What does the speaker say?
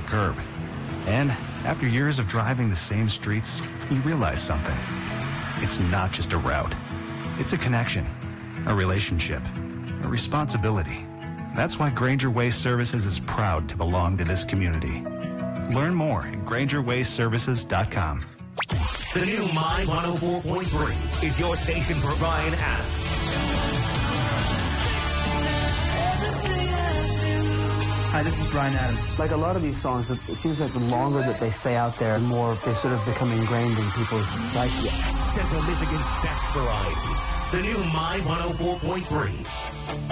curb. And after years of driving the same streets, you realize something. It's not just a route. It's a connection, a relationship, a responsibility. That's why Granger Waste Services is proud to belong to this community. Learn more at GrangerWasteServices.com. The new My 104.3 is your station for Bryan Adams. Hi, this is Bryan Adams. Like a lot of these songs, it seems like the longer that they stay out there, the more they sort of become ingrained in people's psyche. Central Michigan's best variety. The new My 104.3.